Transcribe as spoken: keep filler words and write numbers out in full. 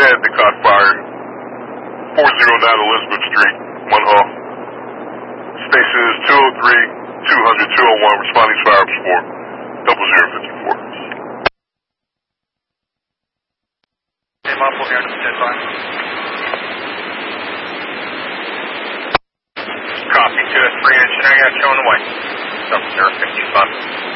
ahead, they caught fire. four oh nine Elizabeth Street, one off. Station is two oh three, two hundred, two oh one, responding to fire for double zero fifty-four. Hey, Muffle here, ten five. Copy, two at three engineering, showing the way. double zero fifty-five.